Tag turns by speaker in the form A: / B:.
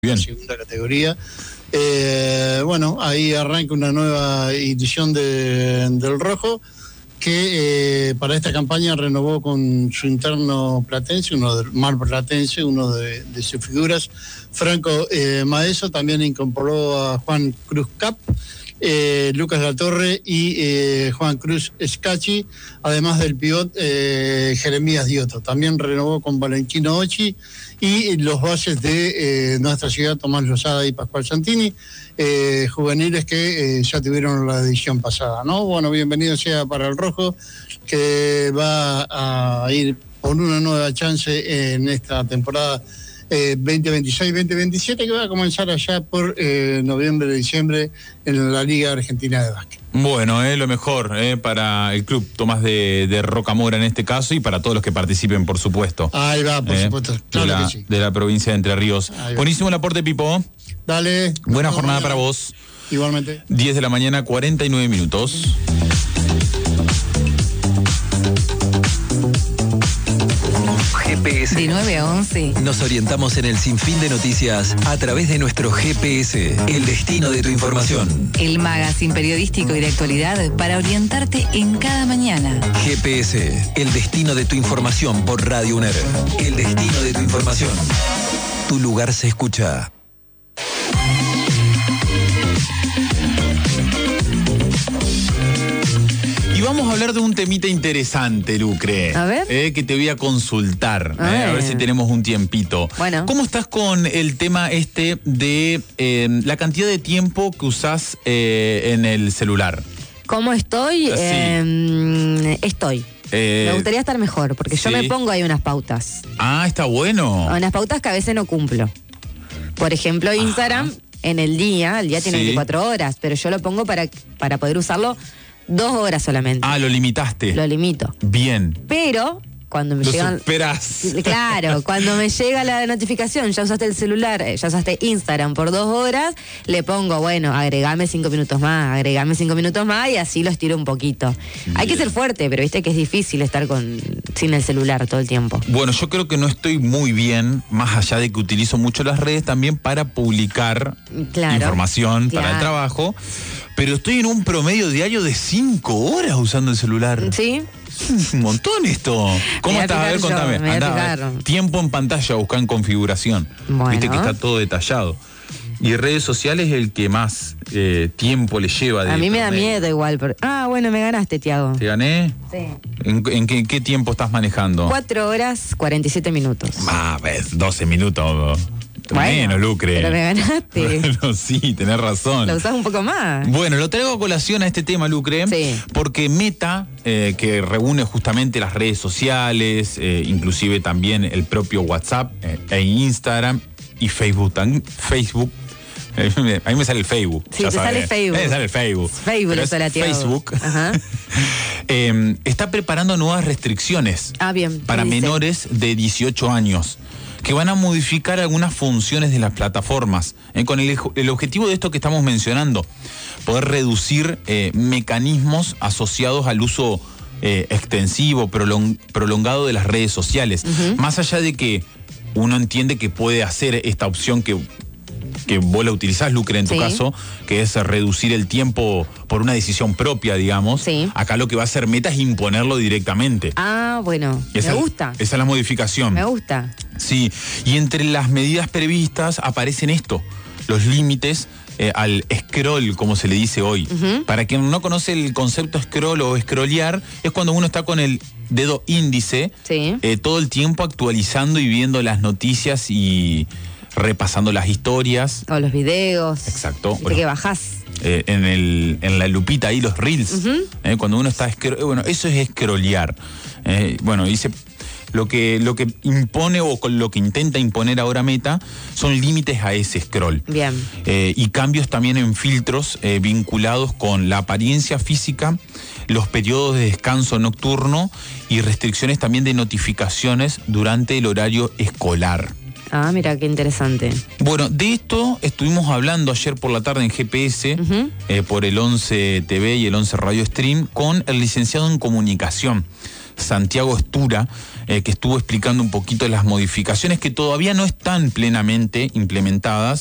A: Bien.
B: Segunda categoría. Bueno, ahí arranca una nueva edición del Rojo, que para esta campaña renovó con su interno platense, Mar Platense, uno de sus figuras, Franco Maeso. También incorporó a Juan Cruz Cap, Lucas Latorre y Juan Cruz Scacchi, además del pivot Jeremías Dioto. También renovó con Valentino Occhi y los bases de nuestra ciudad, Tomás Lozada y Pascual Santini, juveniles que ya tuvieron la edición pasada, ¿no? Bueno, bienvenido sea para el Rojo, que va a ir por una nueva chance en esta temporada 2026-2027, que va a comenzar allá por noviembre, diciembre en la Liga Argentina de Básquet.
A: Bueno, lo mejor para el club Tomás de Rocamora en este caso y para todos los que participen, por supuesto.
B: Ahí va, por supuesto, claro que sí. De
A: la provincia de Entre Ríos. Buenísimo el aporte, Pipo.
B: Dale.
A: Buena jornada para vos.
B: Igualmente.
A: 10 de la mañana, 49 minutos.
C: GPS.
D: De 9 a 11.
C: Nos orientamos en el sinfín de noticias a través de nuestro GPS, el destino de tu información.
D: El magazine periodístico y de actualidad para orientarte en cada mañana.
C: GPS, el destino de tu información por Radio UNER. El destino de tu información. Tu lugar se escucha.
A: Y vamos a hablar de un temita interesante, Lucre.
D: A ver.
A: Que te voy a consultar. A ver si tenemos un tiempito.
D: Bueno.
A: ¿Cómo estás con el tema de la cantidad de tiempo que usás en el celular?
E: ¿Cómo estoy?
A: Sí.
E: Estoy. Me gustaría estar mejor, porque yo me pongo ahí unas pautas.
A: Ah, está bueno.
E: Unas pautas que a veces no cumplo. Por ejemplo, Instagram, el día tiene 24 horas, pero yo lo pongo para poder usarlo 2 horas solamente.
A: Ah, lo limitaste.
E: Lo limito.
A: Bien.
E: Pero cuando me llegan...
A: superás.
E: Claro, cuando me llega la notificación, ya usaste el celular, ya usaste Instagram por 2 horas, le pongo, bueno, agregame 5 minutos más y así lo estiro un poquito. Bien. Hay que ser fuerte, pero viste que es difícil estar sin el celular todo el tiempo.
A: Bueno, yo creo que no estoy muy bien, más allá de que utilizo mucho las redes también para publicar información para el trabajo, pero estoy en un promedio diario de 5 horas usando el celular.
E: Sí.
A: Un montón esto. ¿Cómo estás? A ver, contame. Tiempo en pantalla, buscar en configuración.
E: Bueno.
A: Viste que está todo detallado. Y redes sociales es el que más tiempo le lleva.
E: A mí me da miedo igual. Bueno, me ganaste, Tiago.
A: ¿Te gané?
E: Sí.
A: ¿En qué tiempo estás manejando?
E: 4 horas, 47 minutos.
A: Ves, 12 minutos. Bueno, Lucre.
E: Pero me ganaste.
A: Bueno, sí, tenés razón.
E: Lo usás un poco más.
A: Bueno, lo traigo a colación a este tema, Lucre, porque Meta, que reúne justamente las redes sociales, inclusive también el propio WhatsApp e Instagram y Facebook. A mí me sale el Facebook.
E: Sí, te sale Facebook.
A: Me sale el Facebook.
E: Facebook lo sale a Tiago.
A: Facebook.
E: Ajá.
A: Está preparando nuevas restricciones para menores de 18 años. Que van a modificar algunas funciones de las plataformas, con el objetivo de esto que estamos mencionando, poder reducir mecanismos asociados al uso extensivo, prolongado de las redes sociales. Más allá de que uno entiende que puede hacer esta opción que vos la utilizás, Lucre, en tu caso, que es reducir el tiempo por una decisión propia, digamos. Acá lo que va a hacer Meta es imponerlo directamente.
E: Bueno, me gusta.
A: Esa es la modificación.
E: Me gusta.
A: Sí, y entre las medidas previstas aparecen los límites al scroll, como se le dice hoy. Para quien no conoce el concepto scroll o scrollear, es cuando uno está con el dedo índice todo el tiempo actualizando y viendo las noticias y repasando las historias.
E: O los videos.
A: Exacto.
E: Bueno, que bajás.
A: En la lupita ahí los reels. Cuando uno está... Bueno, eso es scrollear. Dice... Lo que impone o lo que intenta imponer ahora Meta son límites a ese scroll.
E: Bien.
A: Y cambios también en filtros vinculados con la apariencia física, los periodos de descanso nocturno y restricciones también de notificaciones durante el horario escolar.
E: Mira, qué interesante.
A: Bueno, de esto estuvimos hablando ayer por la tarde en GPS, por el 11 TV y el 11 Radio Stream, con el licenciado en comunicación, Santiago Stura, que estuvo explicando un poquito las modificaciones que todavía no están plenamente implementadas